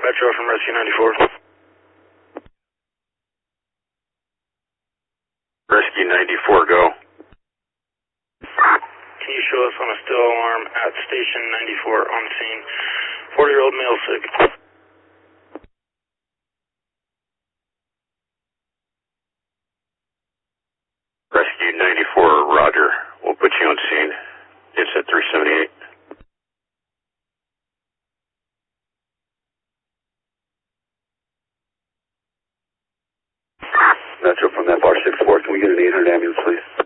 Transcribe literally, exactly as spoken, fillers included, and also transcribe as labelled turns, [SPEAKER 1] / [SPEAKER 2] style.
[SPEAKER 1] Metro from Rescue ninety-four.
[SPEAKER 2] Rescue ninety-four, go.
[SPEAKER 1] Can you show us on a still alarm at station ninety-four on scene? forty-year-old male sick.
[SPEAKER 2] Rescue ninety-four, roger. We'll put you on scene. It's at three seventy-eight. Metro from that bar six four, can we get an eight hundred ambulance, please?